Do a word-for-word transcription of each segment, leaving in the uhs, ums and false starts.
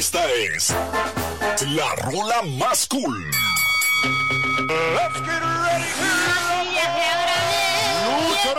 Esta es la rola más cool. Let's get ready to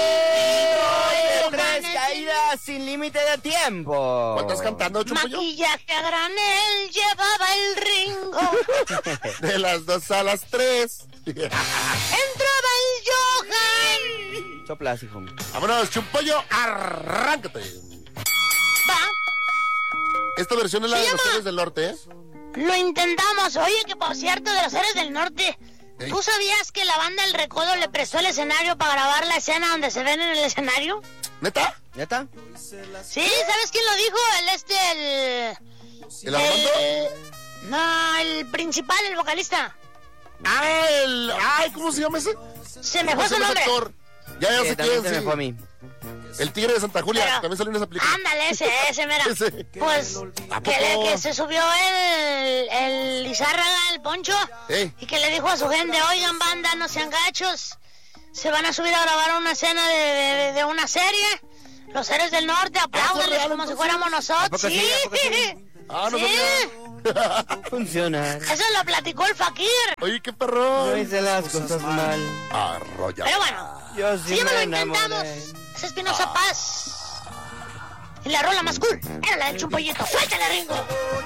Tres caídas sin límite de tiempo. ¿Cuánto estás cantando, Chumpollo? Maquillaje a granel llevaba el Ringo. De las dos a las tres. Entraba el Johan. Soplas, hijo. Vámonos, Chumpollo, arráncate. Va. Esta versión es la Se de los llama- Héroes del Norte, ¿eh? Lo intentamos. Oye, que por cierto, de los Héroes del Norte, Ey. ¿tú sabías que la banda El Recodo le prestó el escenario para grabar la escena donde se ven en el escenario? ¿Neta? ¿Neta? Sí, ¿sabes quién lo dijo? El este, el... ¿El Armando? el- No, el principal, el vocalista. Ah, el... Ay, ¿cómo se llama ese? Se me ¿Cómo fue se su llama nombre. ese actor? Ya, ya Sí, sé también quién, se me sí. fue a mí. El Tigre de Santa Julia, Pero- también salió en esa película. Ándale, ese, ese, mira. Ese. Pues, ¿A que, poco? le- que se subió el, el Lizárraga, el Poncho, Ey. y que le dijo a su gente, oigan, banda, no sean gachos, se van a subir a grabar una escena de, de, de una serie, Los Héroes del Norte, apláudanles real, como si entonces? fuéramos ¿A nosotros. poco sí? ¿A poco sí? Ah, no Sí. sabía. Funciona. Eso lo platicó el Fakir. Oye, qué No perrón. hice las cosas mal. Arrolla. Pero bueno, Yo sí, sí me lo me intentamos. enamoré. Es Espinosa Paz. Y la rola más cool era la del Chumpollito. ¡Suéltale, Ringo!